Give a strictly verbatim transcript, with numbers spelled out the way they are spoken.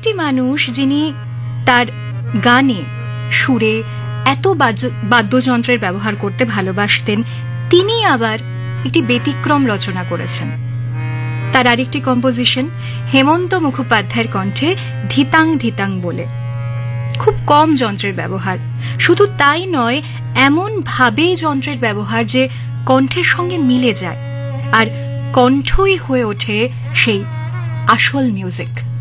একটি মানুষ যিনি তার গানে সুরে এত বাদ্যযন্ত্রের ব্যবহার করতে ভালোবাসতেন, তিনি আবার একটি ব্যতিক্রম রচনা করেছেন। তার আরেকটি কম্পোজিশন হেমন্ত মুখোপাধ্যায়ের কণ্ঠে ধিতাং ধিতাং বলে। খুব কম যন্ত্রের ব্যবহার, শুধু তাই নয়, এমন ভাবে যন্ত্রের ব্যবহার যে কণ্ঠের সঙ্গে মিলে যায়, আর কণ্ঠই হয়ে ওঠে সেই আসল মিউজিক।